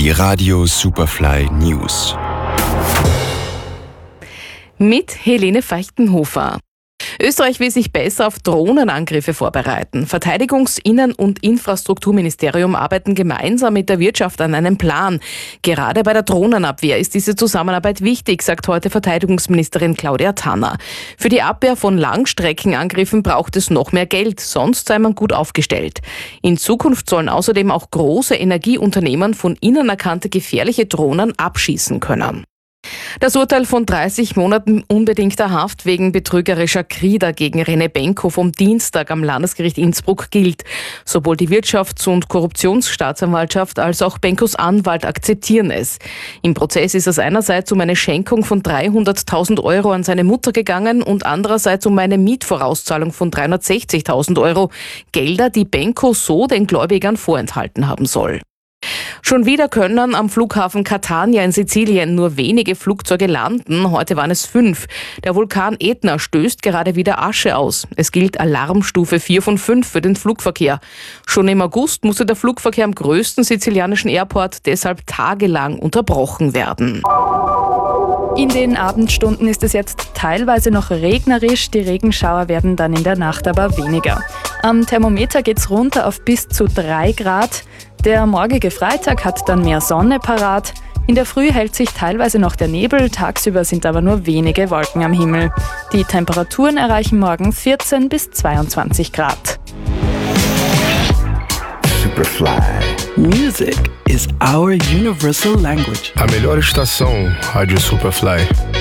Die Radio Superfly News. Mit Helene Feichtenhofer. Österreich will sich besser auf Drohnenangriffe vorbereiten. Verteidigungs-, Innen- und Infrastrukturministerium arbeiten gemeinsam mit der Wirtschaft an einem Plan. Gerade bei der Drohnenabwehr ist diese Zusammenarbeit wichtig, sagt heute Verteidigungsministerin Claudia Tanner. Für die Abwehr von Langstreckenangriffen braucht es noch mehr Geld, sonst sei man gut aufgestellt. In Zukunft sollen außerdem auch große Energieunternehmen von innen erkannte gefährliche Drohnen abschießen können. Das Urteil von 30 Monaten unbedingter Haft wegen betrügerischer Krieder gegen René Benko vom Dienstag am Landesgericht Innsbruck gilt. Sowohl die Wirtschafts- und Korruptionsstaatsanwaltschaft als auch Benkos Anwalt akzeptieren es. Im Prozess ist es einerseits um eine Schenkung von 300.000 Euro an seine Mutter gegangen und andererseits um eine Mietvorauszahlung von 360.000 Euro. Gelder, die Benko so den Gläubigern vorenthalten haben soll. Schon wieder können am Flughafen Catania in Sizilien nur wenige Flugzeuge landen. Heute waren es 5. Der Vulkan Etna stößt gerade wieder Asche aus. Es gilt Alarmstufe 4 von 5 für den Flugverkehr. Schon im August musste der Flugverkehr am größten sizilianischen Airport deshalb tagelang unterbrochen werden. In den Abendstunden ist es jetzt teilweise noch regnerisch. Die Regenschauer werden dann in der Nacht aber weniger. Am Thermometer geht's runter auf bis zu 3 Grad. Der morgige Freitag hat dann mehr Sonne parat. In der Früh hält sich teilweise noch der Nebel, tagsüber sind aber nur wenige Wolken am Himmel. Die Temperaturen erreichen morgen 14 bis 22 Grad. Superfly. Music is our universal language. A melhor estação, Rádio Superfly.